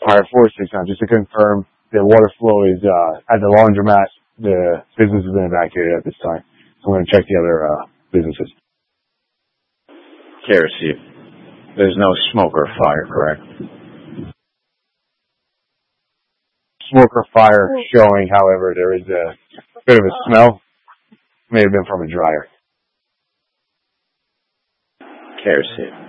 Fire 469, just to confirm, the water flow is at the laundromat. The business has been evacuated at this time. So I'm going to check the other businesses. KRC, there's no smoke or fire, correct? Smoke or fire showing, however, there is a bit of a smell. May have been from a dryer. KRC.